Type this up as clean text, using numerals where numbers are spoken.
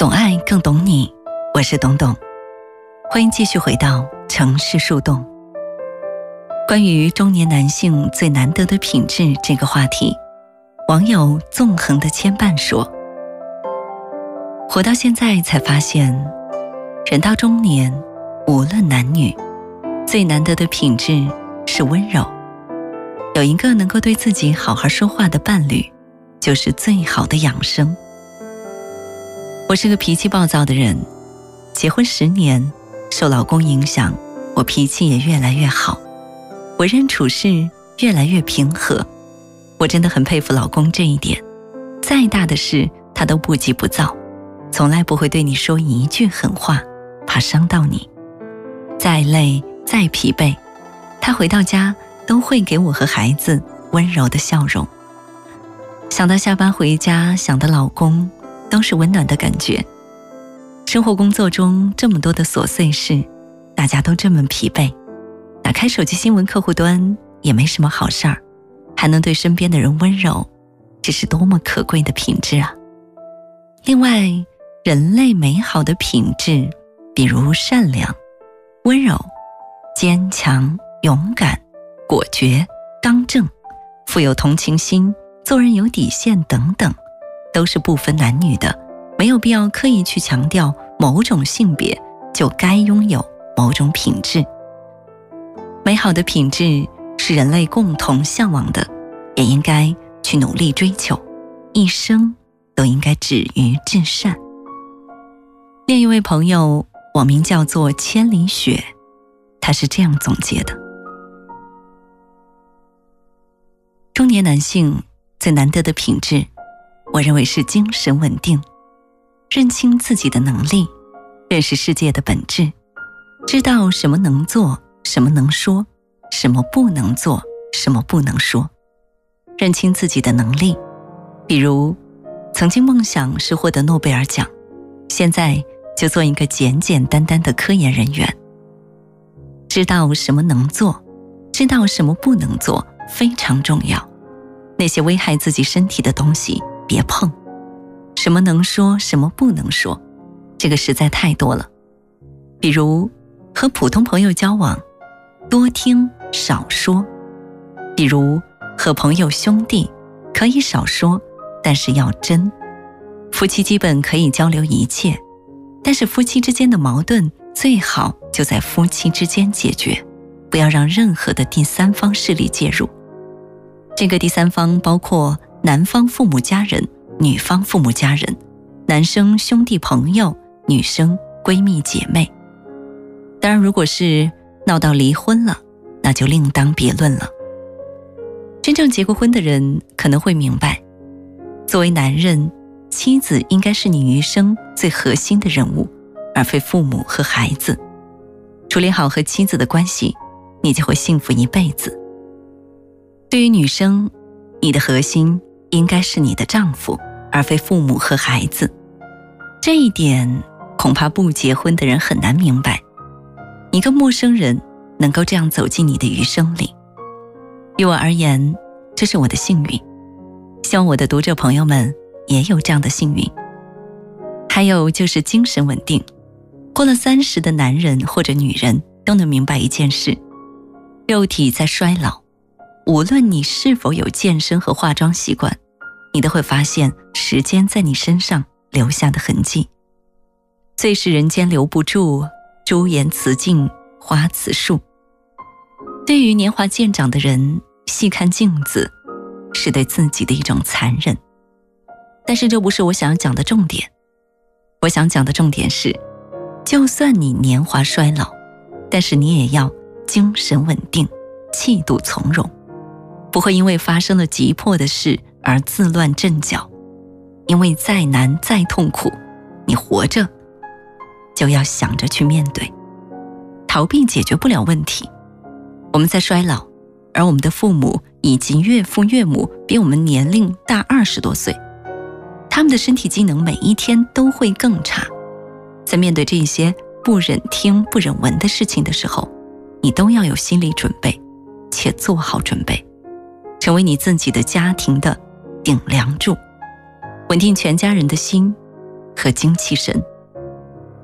懂爱更懂你，我是董董，欢迎继续回到城市树洞。关于中年男性最难得的品质这个话题，网友纵横的牵绊说，活到现在才发现，人到中年，无论男女，最难得的品质是温柔。有一个能够对自己好好说话的伴侣，就是最好的养生。我是个脾气暴躁的人，结婚10年，受老公影响，我脾气也越来越好，为人处事越来越平和。我真的很佩服老公这一点，再大的事他都不急不躁，从来不会对你说一句狠话，怕伤到你。再累再疲惫，他回到家都会给我和孩子温柔的笑容。想到下班回家，想到老公，都是温暖的感觉。生活工作中这么多的琐碎事，大家都这么疲惫，打开手机新闻客户端也没什么好事儿，还能对身边的人温柔，这是多么可贵的品质啊！另外，人类美好的品质，比如善良、温柔、坚强、勇敢、果决、刚正、富有同情心、做人有底线等等，都是不分男女的，没有必要刻意去强调某种性别就该拥有某种品质。美好的品质是人类共同向往的，也应该去努力追求，一生都应该止于至善。另一位朋友，网名叫做千里雪，他是这样总结的：中年男性最难得的品质，我认为是精神稳定，认清自己的能力，认识世界的本质，知道什么能做，什么能说，什么不能做，什么不能说。认清自己的能力，比如曾经梦想是获得诺贝尔奖，现在就做一个简简单单的科研人员。知道什么能做，知道什么不能做，非常重要。那些危害自己身体的东西别碰。什么能说，什么不能说，这个实在太多了。比如和普通朋友交往，多听少说。比如和朋友兄弟可以少说，但是要真。夫妻基本可以交流一切，但是夫妻之间的矛盾最好就在夫妻之间解决，不要让任何的第三方势力介入。这个第三方包括男方父母家人、女方父母家人，男生兄弟朋友，女生闺蜜姐妹。当然如果是闹到离婚了，那就另当别论了。真正结过婚的人可能会明白，作为男人，妻子应该是你余生最核心的人物，而非父母和孩子。处理好和妻子的关系，你就会幸福一辈子。对于女生，你的核心应该是你的丈夫，而非父母和孩子。这一点恐怕不结婚的人很难明白，一个陌生人能够这样走进你的余生里。于我而言，这是我的幸运，希望我的读者朋友们也有这样的幸运。还有就是精神稳定，过了30的男人或者女人都能明白一件事，肉体在衰老，无论你是否有健身和化妆习惯，你都会发现时间在你身上留下的痕迹。最是人间留不住，朱颜辞镜花辞树。对于年华渐长的人，细看镜子是对自己的一种残忍。但是这不是我想要讲的重点。我想讲的重点是，就算你年华衰老，但是你也要精神稳定，气度从容，不会因为发生了急迫的事而自乱阵脚。因为再难再痛苦，你活着就要想着去面对，逃避解决不了问题。我们在衰老，而我们的父母以及岳父岳母比我们年龄大20多岁，他们的身体机能每一天都会更差。在面对这些不忍听不忍闻的事情的时候，你都要有心理准备，且做好准备，成为你自己的家庭的顶梁柱，稳定全家人的心， 和精气神。